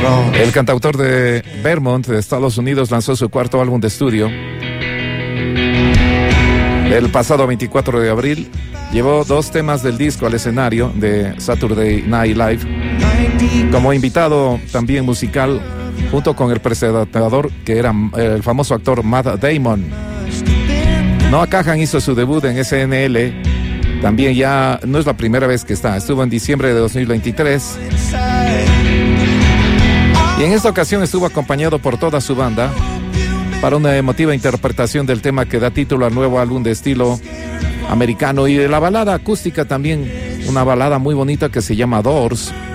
El cantautor de Vermont, de Estados Unidos, lanzó su cuarto álbum de estudio. El pasado 24 de abril llevó 2 temas del disco al escenario de Saturday Night Live como invitado también musical, junto con el presentador que era el famoso actor Matt Damon. Noah Kahan hizo su debut en SNL. También ya no es la primera vez que está. Estuvo en diciembre de 2023. Y en esta ocasión estuvo acompañado por toda su banda para una emotiva interpretación del tema que da título al nuevo álbum de estilo americano y de la balada acústica también, una balada muy bonita que se llama Doors.